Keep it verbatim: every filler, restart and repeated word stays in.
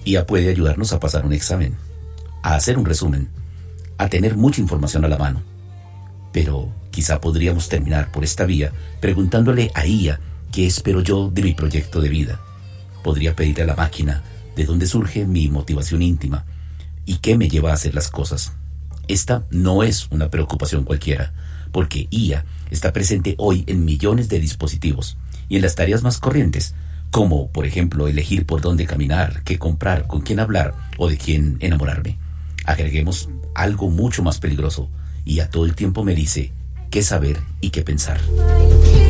I A puede ayudarnos a pasar un examen, a hacer un resumen, a tener mucha información a la mano. Pero quizá podríamos terminar por esta vía preguntándole a I A qué espero yo de mi proyecto de vida. Podría pedirle a la máquina de dónde surge mi motivación íntima y qué me lleva a hacer las cosas. Esta no es una preocupación cualquiera, porque I A está presente hoy en millones de dispositivos y en las tareas más corrientes, como por ejemplo elegir por dónde caminar, qué comprar, con quién hablar o de quién enamorarme. Agreguemos algo mucho más peligroso. I A todo el tiempo me dice qué saber y qué pensar.